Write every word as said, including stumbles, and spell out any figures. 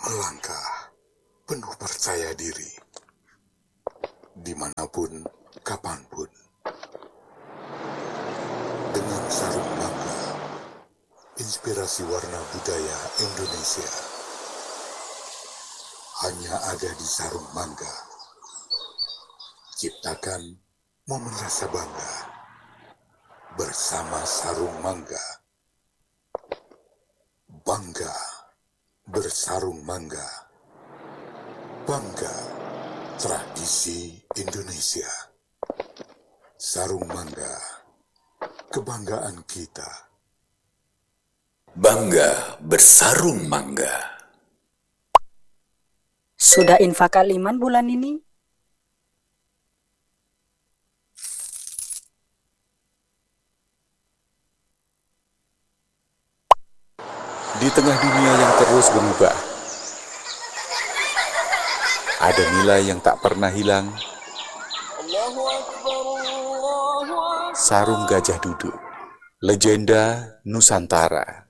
melangkah penuh percaya diri, dimanapun, kapanpun, dengan sarung mangga, inspirasi warna budaya Indonesia, hanya ada di sarung mangga. Ciptakan momen rasa bangga bersama sarung mangga. Bangga bersarung mangga. Bangga tradisi Indonesia. Sarung mangga, kebanggaan kita. Bangga bersarung mangga. Sudah infak aliman bulan ini? Di tengah dunia yang terus berubah, ada nilai yang tak pernah hilang. Sarung Gajah Duduk, legenda Nusantara.